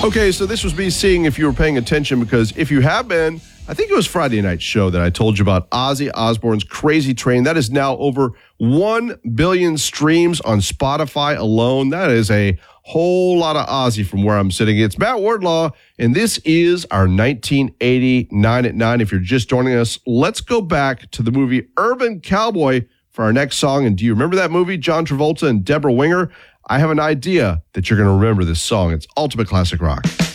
Okay, so this was me seeing if you were paying attention, because if you have been, I think it was Friday night show that I told you about Ozzy Osbourne's Crazy Train. That is now over 1 billion streams on Spotify alone. That is a whole lot of Ozzy from where I'm sitting. It's Matt Wardlaw, and this is our 1989 at 9. If you're just joining us, let's go back to the movie Urban Cowboy for our next song. And do you remember that movie, John Travolta and Deborah Winger? I have an idea that you're going to remember this song. It's ultimate classic rock.